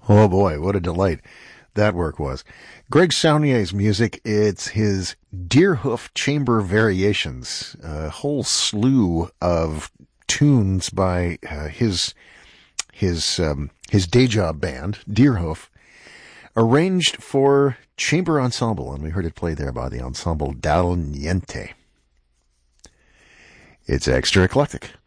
Oh boy, what a delight that work was. Greg Saunier's music, it's his Deerhoof Chamber Variations, a whole slew of tunes by his day job band, Deerhoof, arranged for chamber ensemble, and we heard it played there by the ensemble Dal Niente. It's extra eclectic.